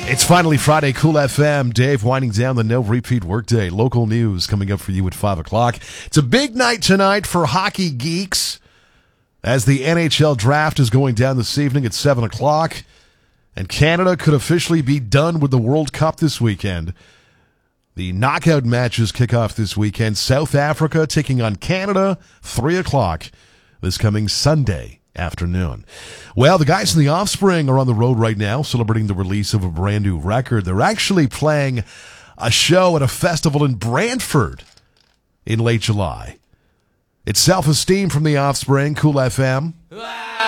It's finally Friday, Cool FM. Dave winding down the no repeat workday. Local news coming up for you at 5 o'clock. It's a big night tonight for hockey geeks as the NHL draft is going down this evening at 7 o'clock. And Canada could officially be done with the World Cup this weekend. The knockout matches kick off this weekend. South Africa taking on Canada, 3 o'clock this coming Sunday afternoon. Well, the guys in The Offspring are on the road right now celebrating the release of a brand new record. They're actually playing a show at a festival in Brantford in late July. It's Self-Esteem from The Offspring, Cool FM.